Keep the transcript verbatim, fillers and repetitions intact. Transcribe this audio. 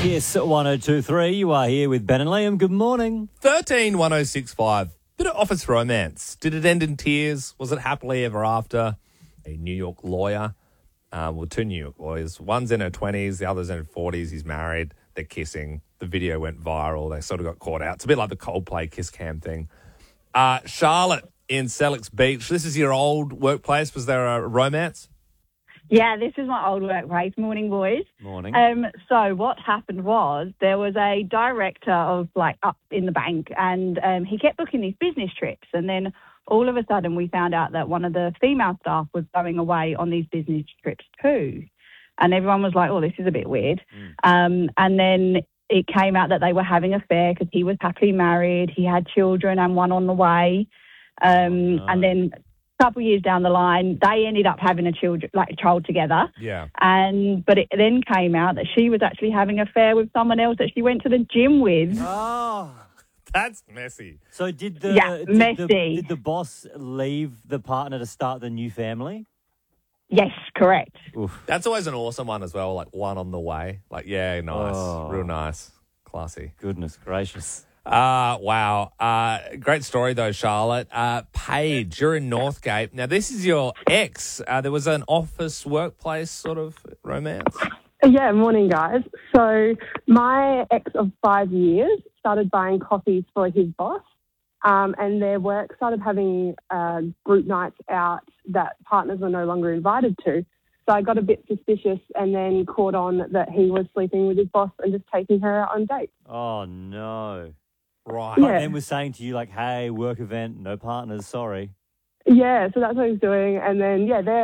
Kiss one oh two three. You are here with Ben and Liam. Good morning. thirteen one oh six five. Bit of office romance. Did it end in tears? Was it happily ever after? A New York lawyer, uh, well, two New York lawyers. One's in her twenties, the other's in her forties. He's married. They're kissing. The video went viral. They sort of got caught out. It's a bit like the Coldplay kiss cam thing. Uh, Charlotte in Sellex Beach. This is your old workplace. Was there a romance? Yeah, this is my old workplace. Morning, boys. Morning. Um, so what happened was there was a director of like up in the bank, and um, he kept booking these business trips. And then all of a sudden, we found out that one of the female staff was going away on these business trips too, and everyone was like, "Oh, this is a bit weird." Mm. Um, and then it came out that they were having an affair because he was happily married, he had children, and one on the way. Um, oh. And then a couple of years down the line, they ended up having a children, like a child together. Yeah. And but it then came out that she was actually having an affair with someone else that she went to the gym with. Oh, that's messy. So did the Yeah, did messy. The, did the boss leave the partner to start the new family? Yes, correct. Oof. That's always an awesome one as well, like one on the way. Like, yeah, nice. Oh. Real nice. Classy. Goodness gracious. Uh, wow. Uh, great story, though, Charlotte. Uh, Paige, you're in Northgate. Now, this is your ex. Uh, there was an office workplace sort of romance. Yeah, morning, guys. So my ex of five years started buying coffees for his boss, um, and their work started having uh, group nights out that partners were no longer invited to. So I got a bit suspicious and then caught on that he was sleeping with his boss and just taking her out on dates. Oh, no. Right. Yeah. And then was saying to you, like, hey, work event, no partners, sorry. Yeah, so that's what he was doing. And then, yeah, they're